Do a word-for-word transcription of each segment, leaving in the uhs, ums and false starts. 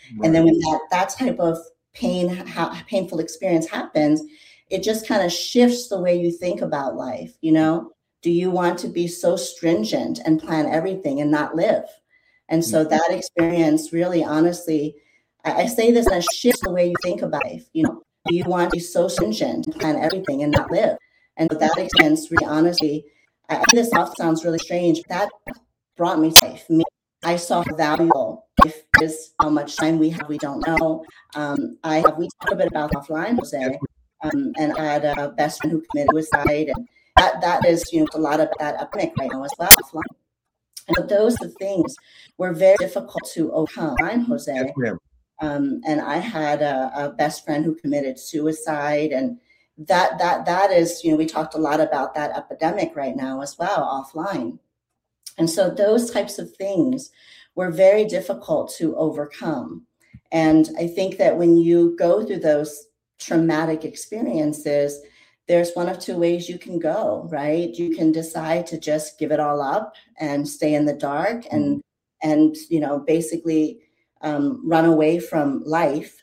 And Right. then when that that type of pain, ha- painful experience happens, it just kind of shifts the way you think about life. You know, do you want to be so stringent and plan everything and not live? And Mm. so that experience really, honestly, I, I say this and it shifts the way you think about life. You know, do you want to be so stringent and plan everything and not live? And so that experience, really, honestly, I, I this often sounds really strange. That brought me to life. Me, I saw how valuable life is, how much time we have, we don't know. Um, I have, we talked a bit about offline, Jose, um, and I had a best friend who committed suicide, and that that is, you know, a lot of that epidemic right now as well, offline. And so those are things were very difficult to overcome, Yes, Jose. ma'am. Um, and I had a, a best friend who committed suicide, and that that that is, you know, we talked a lot about that epidemic right now as well, offline. And so those types of things were very difficult to overcome. And I think that when you go through those traumatic experiences, there's one of two ways you can go, right? You can decide to just give it all up and stay in the dark and and you know basically um, run away from life,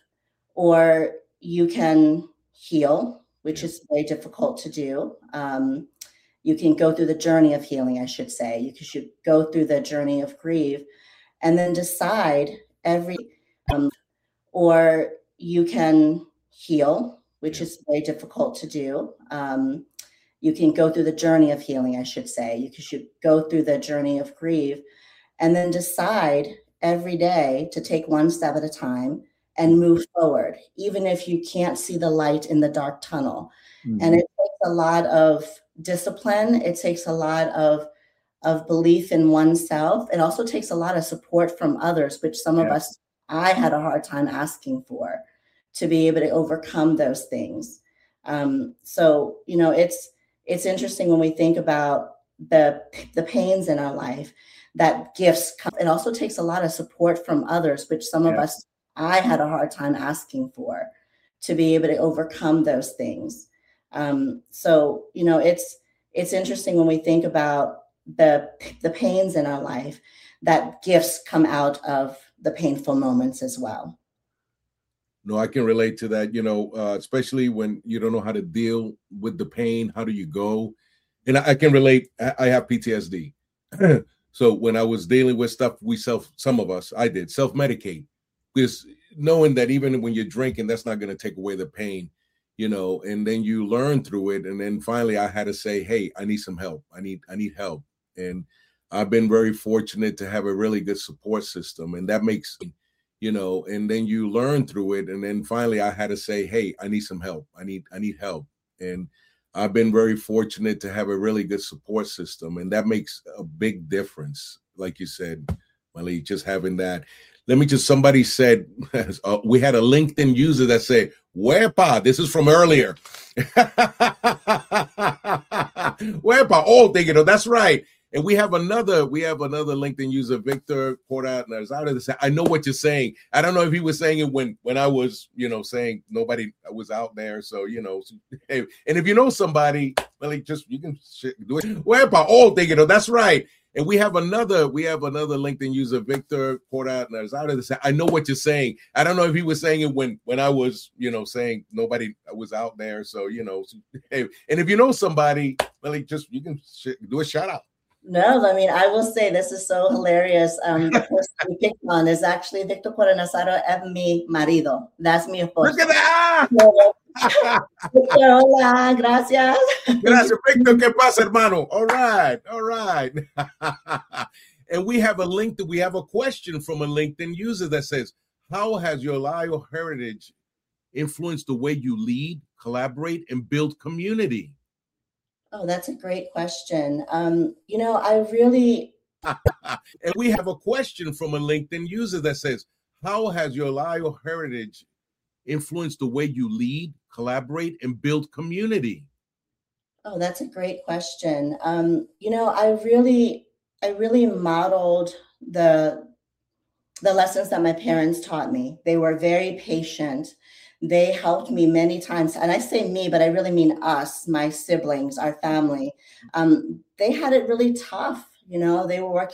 or you can heal, which Yeah. is very difficult to do. Um, you can go through the journey of healing, I should say. You should go through the journey of grief and then decide every, um, or you can heal, which Yeah. is very difficult to do. Um, you can go through the journey of healing, I should say. You should go through the journey of grief and then decide every day to take one step at a time and move forward, even if you can't see the light in the dark tunnel. Mhm. And it takes a lot of discipline. It takes a lot of of belief in oneself. It also takes a lot of support from others, which some of Yeah. us, I had a hard time asking for, to be able to overcome those things. Um, so, you know, it's it's interesting when we think about the the pains in our life, that gifts come. It also takes a lot of support from others, which some of Yeah. us, I had a hard time asking for, to be able to overcome those things. Um, so, you know, it's it's interesting when we think about the the pains in our life, that gifts come out of the painful moments as well. No, I can relate to that, you know, uh, especially when you don't know how to deal with the pain. How do you go? And I, I can relate. I, I have P T S D. So when I was dealing with stuff, we self, some of us, I did self medicate, because knowing that even when you're drinking, that's not going to take away the pain, you know, and then you learn through it. And then finally I had to say, hey, I need some help. I need, I need help. And I've been very fortunate to have a really good support system. And that makes, you know, and then you learn through it. And then finally I had to say, hey, I need some help. I need, I need help. And I've been very fortunate to have a really good support system. And that makes a big difference. Like you said, Malik, just having that. Let me just, somebody said, uh, we had a LinkedIn user that said, Wepa, this is from earlier. Wepa, oh, thinking, oh, that's right. And we have another, we have another LinkedIn user, Victor Porta Narzado, that said, I know what you're saying. I don't know if he was saying it when, when I was, you know, saying nobody was out there. So, you know, hey, and if you know somebody, well, just, you can do it. Wepa, oh, thinking, oh, that's right. And we have another, we have another LinkedIn user, Victor Porta Narzado, that said, I know what you're saying. I don't know if he was saying it when, when I was, you know, saying nobody was out there. So, you know, hey, and if you know somebody, well, just, you can do a shout out. No, I mean, I will say this is so hilarious. Um, the person we picked on is actually Victor Porta Narzado, es mi marido. That's mi esposo. Look at that! Victor, hola, gracias. Gracias, Victor. ¿Qué pasa, hermano? All right, all right. And we have a link that we have a question from a LinkedIn user that says, how has your Layo heritage influenced the way you lead, collaborate, and build community? Oh, that's a great question. Um, you know, I really. And we have a question from a LinkedIn user that says, how has your Layo heritage influenced the way you lead, collaborate, and build community? Oh, that's a great question. Um, you know, I really, I really modeled the the lessons that my parents taught me. They were very patient. They helped me many times. And I say me, but I really mean us, my siblings, our family. Um, they had it really tough. You know, they were working